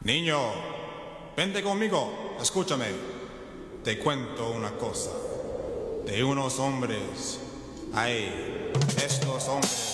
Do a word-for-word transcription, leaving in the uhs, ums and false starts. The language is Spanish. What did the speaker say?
Niño, vente conmigo, escúchame. Te cuento una cosa. De unos hombres, ay, estos hombres